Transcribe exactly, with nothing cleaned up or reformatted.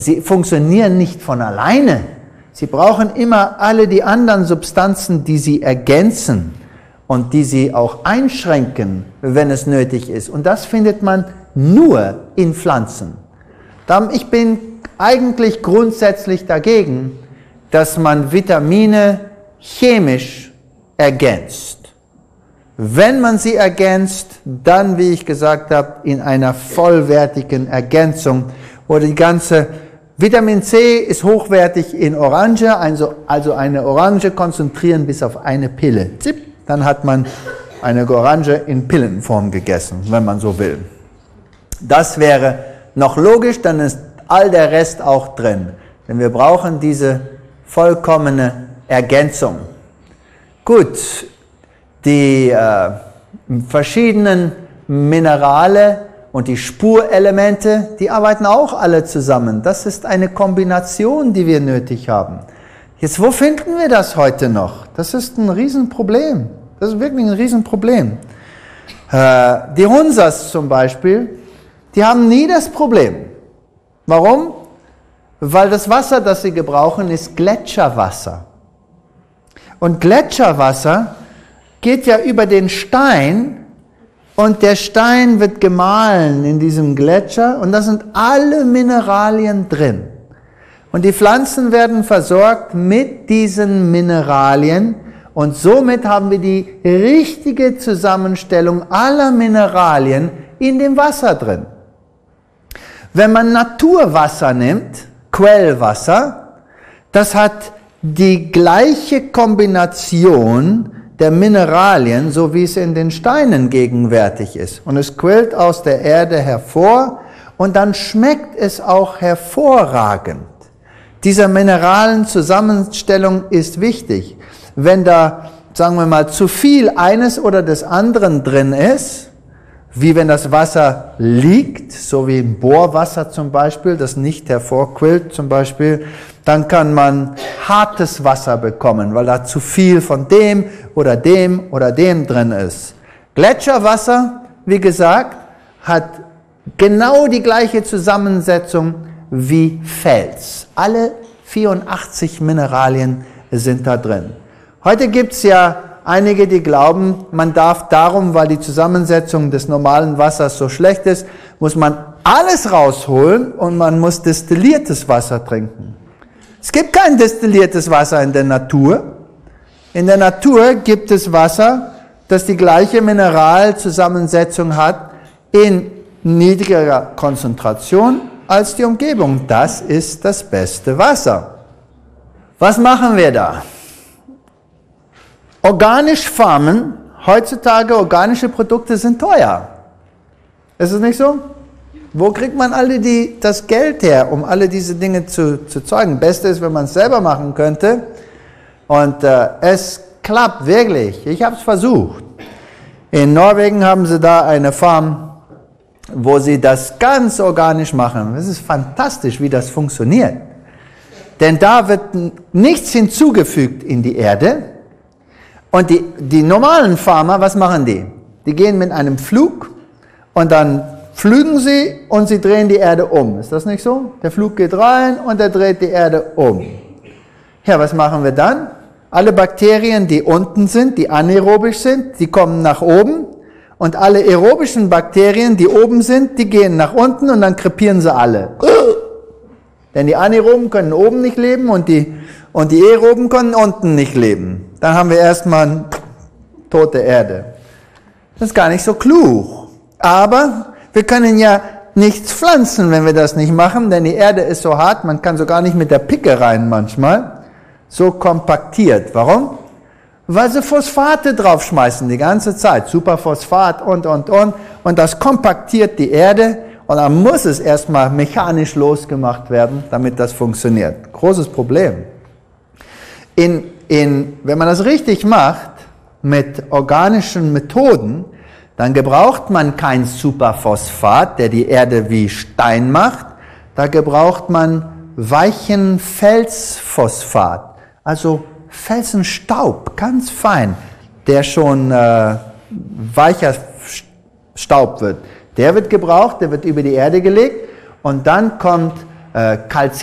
Sie funktionieren nicht von alleine. Sie brauchen immer alle die anderen Substanzen, die sie ergänzen und die sie auch einschränken, wenn es nötig ist. Und das findet man nur in Pflanzen. Ich bin eigentlich grundsätzlich dagegen, dass man Vitamine chemisch ergänzt. Wenn man sie ergänzt, dann, wie ich gesagt habe, in einer vollwertigen Ergänzung, wo die ganze Vitamin C ist hochwertig in Orange, also, also eine Orange konzentrieren bis auf eine Pille. Zip, dann hat man eine Orange in Pillenform gegessen, wenn man so will. Das wäre noch logisch, dann ist all der Rest auch drin. Denn wir brauchen diese vollkommene Ergänzung. Gut, die äh, verschiedenen Minerale und die Spurelemente, die arbeiten auch alle zusammen. Das ist eine Kombination, die wir nötig haben. Jetzt, wo finden wir das heute noch? Das ist ein Riesenproblem. Das ist wirklich ein Riesenproblem. Äh, die Hunsas zum Beispiel, die haben nie das Problem. Warum? Weil das Wasser, das sie gebrauchen, ist Gletscherwasser. Und Gletscherwasser geht ja über den Stein und der Stein wird gemahlen in diesem Gletscher und da sind alle Mineralien drin. Und die Pflanzen werden versorgt mit diesen Mineralien und somit haben wir die richtige Zusammenstellung aller Mineralien in dem Wasser drin. Wenn man Naturwasser nimmt, Quellwasser, das hat die gleiche Kombination der Mineralien, so wie es in den Steinen gegenwärtig ist. Und es quillt aus der Erde hervor und dann schmeckt es auch hervorragend. Diese Mineralienzusammenstellung ist wichtig. Wenn da, sagen wir mal, zu viel eines oder des anderen drin ist, wie wenn das Wasser liegt, so wie im Bohrwasser zum Beispiel, das nicht hervorquillt zum Beispiel, dann kann man hartes Wasser bekommen, weil da zu viel von dem oder dem oder dem drin ist. Gletscherwasser, wie gesagt, hat genau die gleiche Zusammensetzung wie Fels. Alle vierundachtzig Mineralien sind da drin. Heute gibt es ja einige, die glauben, man darf darum, weil die Zusammensetzung des normalen Wassers so schlecht ist, muss man alles rausholen und man muss destilliertes Wasser trinken. Es gibt kein destilliertes Wasser in der Natur. In der Natur gibt es Wasser, das die gleiche Mineralzusammensetzung hat in niedrigerer Konzentration als die Umgebung. Das ist das beste Wasser. Was machen wir da? Organisch farmen, heutzutage organische Produkte sind teuer. Ist es nicht so? Wo kriegt man alle die, das Geld her, um alle diese Dinge zu, zu zeugen? Beste ist, wenn man es selber machen könnte. Und äh, es klappt wirklich. Ich habe es versucht. In Norwegen haben sie da eine Farm, wo sie das ganz organisch machen. Es ist fantastisch, wie das funktioniert. Denn da wird nichts hinzugefügt in die Erde. Und die, die normalen Farmer, was machen die? Die gehen mit einem Flug und dann pflügen sie und sie drehen die Erde um. Ist das nicht so? Der Flug geht rein und er dreht die Erde um. Ja, was machen wir dann? Alle Bakterien, die unten sind, die anaerobisch sind, die kommen nach oben. Und alle aerobischen Bakterien, die oben sind, die gehen nach unten und dann krepieren sie alle. Denn die Anaeroben können oben nicht leben und die, und die Aeroben können unten nicht leben. Dann haben wir erstmal tote Erde. Das ist gar nicht so klug. Aber wir können ja nichts pflanzen, wenn wir das nicht machen, denn die Erde ist so hart, man kann sogar nicht mit der Picke rein manchmal. So kompaktiert. Warum? Weil sie Phosphate draufschmeißen die ganze Zeit. Superphosphat und, und, und. Und das kompaktiert die Erde. Und dann muss es erstmal mechanisch losgemacht werden, damit das funktioniert. Großes Problem. In, in, wenn man das richtig macht, mit organischen Methoden, dann gebraucht man kein Superphosphat, der die Erde wie Stein macht. Da gebraucht man weichen Felsphosphat, also Felsenstaub, ganz fein, der schon äh, weicher Staub wird. Der wird gebraucht, der wird über die Erde gelegt und dann kommt äh,